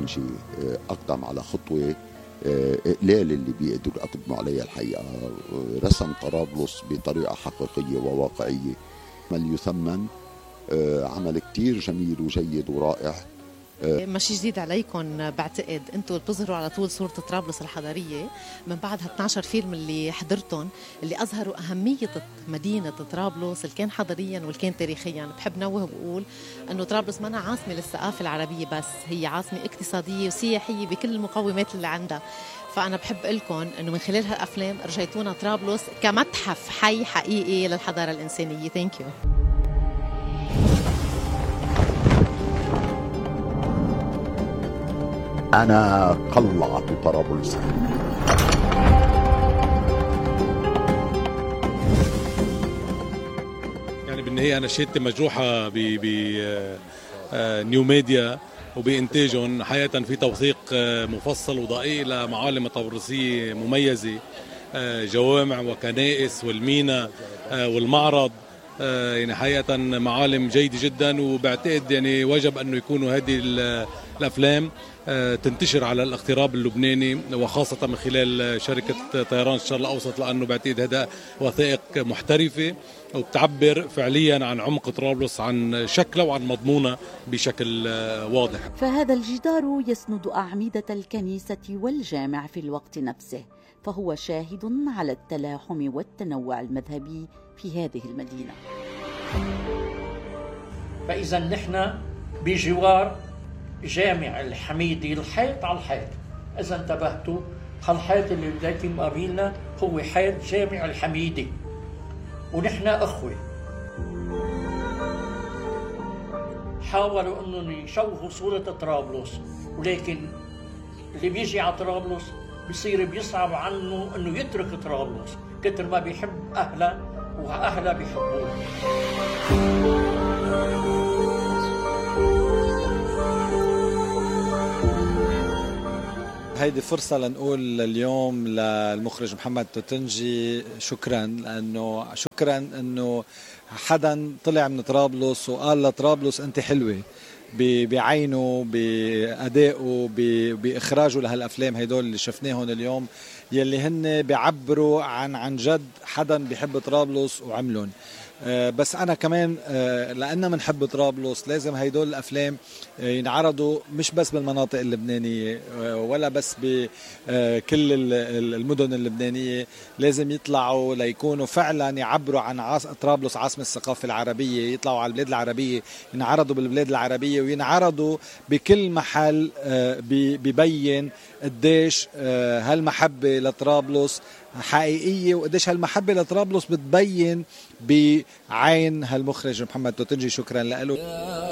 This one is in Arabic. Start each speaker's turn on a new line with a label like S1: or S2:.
S1: توتنجي أقدم على خطوة قليل اللي بيقدروا يقدموا عليها الحقيقة. رسم طرابلس بطريقة حقيقية وواقعية، عمل يثمن، عمل كتير جميل وجيد ورائع.
S2: ماشي جديد عليكم، بعتقد انتم بتظهروا على طول صورة طرابلس الحضارية من بعد 12 فيلم اللي حضرتهم، اللي أظهروا أهمية مدينة طرابلس اللي كان حضاريا واللي كان تاريخيا. بحب نوه وأقول أنه طرابلس ما عاصمة للثقافة العربية بس، هي عاصمة اقتصادية وسياحية بكل المقومات اللي عندها. فأنا بحب لكم أنه من خلال هالأفلام رجعتونا طرابلس كمتحف حي حقيقي للحضارة الإنسانية. ثانك يو.
S1: أنا قلعت طرابلس.
S3: يعني بالنهاية أنا شهادتي مجروحة نيو ميديا وبإنتاجهم. حقيقة في توثيق مفصل ودقيق لمعالم طرابلسية مميزة، جوامع وكنائس والمينا والمعرض. يعني حقيقة معالم جيدة جدا، وبعتقد يعني وجب أنه يكونوا هذه الأفلام تنتشر على الاغتراب اللبناني، وخاصة من خلال شركة طيران الشرق الأوسط، لأنه بعتقد هذا وثائق محترفة وبتعبر فعليا عن عمق طرابلس، عن شكله وعن مضمونه بشكل واضح.
S4: فهذا الجدار يسند أعمدة الكنيسة والجامع في الوقت نفسه، فهو شاهد على التلاحم والتنوع المذهبي في هذه المدينة.
S5: فإذا نحن بجوار جامع الحميدي، الحيط على الحيط. إذا انتبهتوا، هالحيط اللي بدايتي مقابلنا هو حيط جامع الحميدي، ونحن أخوة. حاولوا أنهم يشوهوا صورة طرابلس، ولكن اللي بيجي على طرابلس بيصير بيصعب عنه أنه يترك طرابلس كتر ما بيحب أهله وأهله بيحبوه.
S6: هيدي فرصة لنقول اليوم للمخرج محمد توتنجي شكرا، لأنه أنه حدا طلع من طرابلس وقال لطرابلس أنت حلوة بعينه، بأدائه، بإخراجه لهالأفلام هيدول اللي شفناهم اليوم، يلي هن بيعبروا عن جد حدا بيحب طرابلس وعملهم. بس أنا كمان لأننا منحب طرابلس لازم هيدول الأفلام ينعرضوا مش بس بالمناطق اللبنانية ولا بس بكل المدن اللبنانية، لازم يطلعوا ليكونوا فعلا يعبروا عن طرابلس عاصمة الثقافة العربية، يطلعوا على البلاد العربية، ينعرضوا بالبلاد العربية، وينعرضوا بكل محل ببين قديش هالمحبة لطرابلس حقيقية، وقديش هالمحبة لطرابلس بتبين بعين هالمخرج محمد توتنجي. شكرا له.